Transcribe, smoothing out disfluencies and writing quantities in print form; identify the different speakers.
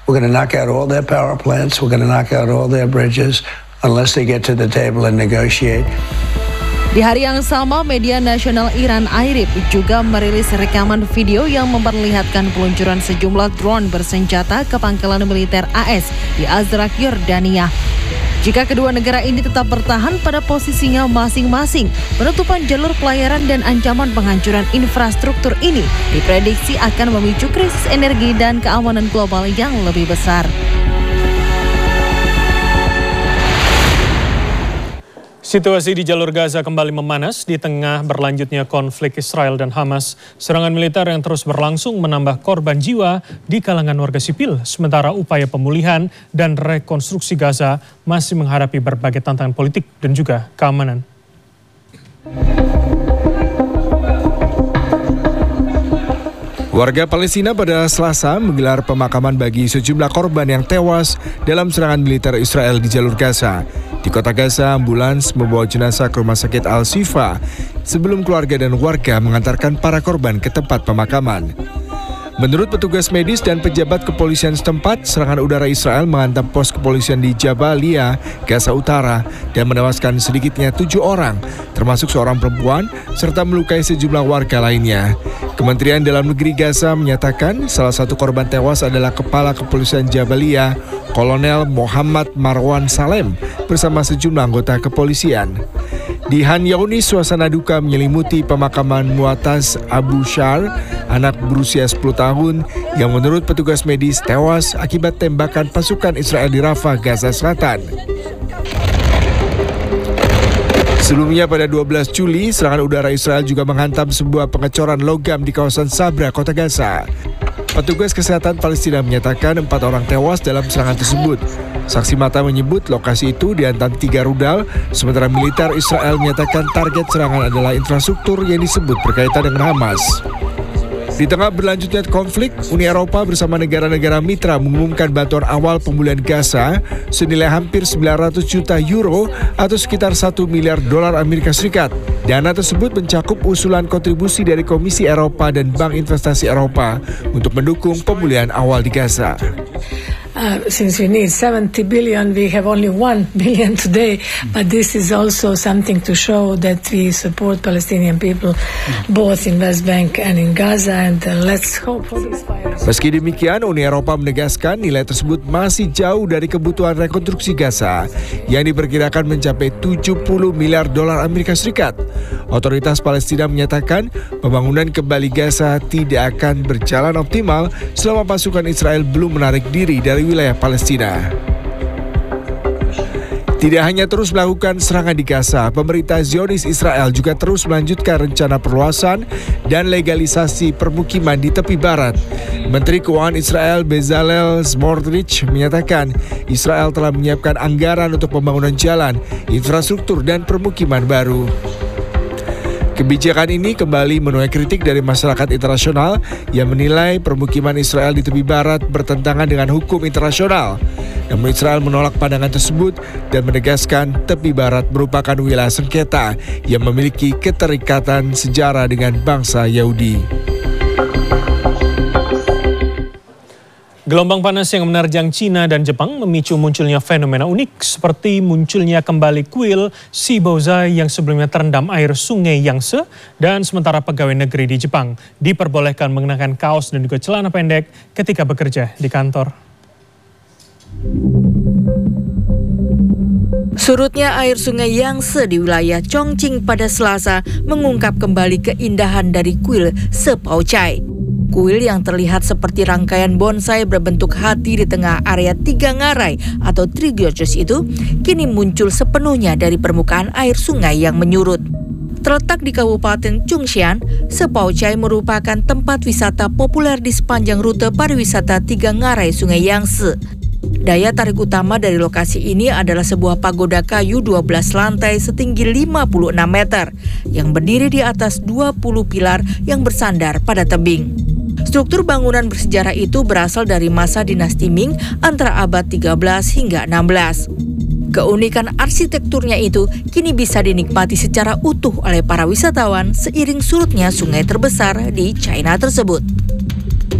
Speaker 1: We're going to knock out all their power plants. We're going to knock out all their bridges unless they get to the table and negotiate.
Speaker 2: Di hari yang sama, media nasional Iran IRIB juga merilis rekaman video yang memperlihatkan peluncuran sejumlah drone bersenjata ke pangkalan militer AS di Azraq, Yordania. Jika kedua negara ini tetap bertahan pada posisinya masing-masing, penutupan jalur pelayaran dan ancaman penghancuran infrastruktur ini diprediksi akan memicu krisis energi dan keamanan global yang lebih besar.
Speaker 3: Situasi di jalur Gaza kembali memanas di tengah berlanjutnya konflik Israel dan Hamas. Serangan militer yang terus berlangsung menambah korban jiwa di kalangan warga sipil, sementara upaya pemulihan dan rekonstruksi Gaza masih menghadapi berbagai tantangan politik dan juga keamanan.
Speaker 4: Warga Palestina pada Selasa menggelar pemakaman bagi sejumlah korban yang tewas dalam serangan militer Israel di jalur Gaza. Di kota Gaza, ambulans membawa jenazah ke rumah sakit Al-Shifa sebelum keluarga dan warga mengantarkan para korban ke tempat pemakaman. Menurut petugas medis dan pejabat kepolisian setempat, serangan udara Israel menghantam pos kepolisian di Jabalia, Gaza Utara, dan menewaskan sedikitnya 7 orang, termasuk seorang perempuan, serta melukai sejumlah warga lainnya. Kementerian Dalam Negeri Gaza menyatakan salah satu korban tewas adalah Kepala Kepolisian Jabalia, Kolonel Muhammad Marwan Salem, bersama sejumlah anggota kepolisian. Di Han Younis, suasana duka menyelimuti pemakaman Mu'taz Abu Shar, anak berusia 10 tahun yang menurut petugas medis tewas akibat tembakan pasukan Israel di Rafah, Gaza Selatan. Sebelumnya pada 12 Juli, serangan udara Israel juga menghantam sebuah pengecoran logam di kawasan Sabra, kota Gaza. Petugas kesehatan Palestina menyatakan 4 orang tewas dalam serangan tersebut. Saksi mata menyebut lokasi itu dihantam 3 rudal, sementara militer Israel menyatakan target serangan adalah infrastruktur yang disebut berkaitan dengan Hamas. Di tengah berlanjutnya konflik, Uni Eropa bersama negara-negara mitra mengumumkan bantuan awal pemulihan Gaza senilai hampir 900 juta euro atau sekitar 1 miliar dolar Amerika Serikat. Dana tersebut mencakup usulan kontribusi dari Komisi Eropa dan Bank Investasi Eropa untuk mendukung pemulihan awal di Gaza.
Speaker 5: Since we need 70 billion, we have only 1 billion today, but this is also something to show that we support Palestinian people both in West Bank and in Gaza, and let's hope for this fire.
Speaker 4: Meski demikian, Uni Eropa menegaskan nilai tersebut masih jauh dari kebutuhan rekonstruksi Gaza yang diperkirakan mencapai 70 miliar dolar Amerika Serikat. Otoritas Palestina menyatakan pembangunan kembali Gaza tidak akan berjalan optimal selama pasukan Israel belum menarik diri dari wilayah Palestina. Tidak hanya terus melakukan serangan di Gaza, pemerintah Zionis Israel juga terus melanjutkan rencana perluasan dan legalisasi permukiman di tepi barat. Menteri Keuangan Israel Bezalel Smotrich menyatakan Israel telah menyiapkan anggaran untuk pembangunan jalan, infrastruktur, dan permukiman baru. Kebijakan ini kembali menuai kritik dari masyarakat internasional yang menilai permukiman Israel di tepi barat bertentangan dengan hukum internasional. Namun Israel menolak pandangan tersebut dan menegaskan tepi barat merupakan wilayah sengketa yang memiliki keterikatan sejarah dengan bangsa Yahudi.
Speaker 3: Gelombang panas yang menerjang Cina dan Jepang memicu munculnya fenomena unik seperti munculnya kembali kuil Shibuya yang sebelumnya terendam air sungai Yangtze, dan sementara pegawai negeri di Jepang diperbolehkan mengenakan kaos dan juga celana pendek ketika bekerja di kantor.
Speaker 6: Surutnya air sungai Yangtze di wilayah Chongqing pada Selasa mengungkap kembali keindahan dari kuil Sepaochai. Kuil yang terlihat seperti rangkaian bonsai berbentuk hati di tengah area 3 ngarai atau 3 gorges itu kini muncul sepenuhnya dari permukaan air sungai yang menyurut. Terletak di Kabupaten Chungcheon, Sepaochai merupakan tempat wisata populer di sepanjang rute pariwisata 3 ngarai sungai Yangtze. Daya tarik utama dari lokasi ini adalah sebuah pagoda kayu 12 lantai setinggi 56 meter yang berdiri di atas 20 pilar yang bersandar pada tebing. Struktur bangunan bersejarah itu berasal dari masa dinasti Ming antara abad 13 hingga 16. Keunikan arsitekturnya itu kini bisa dinikmati secara utuh oleh para wisatawan seiring surutnya sungai terbesar di China tersebut.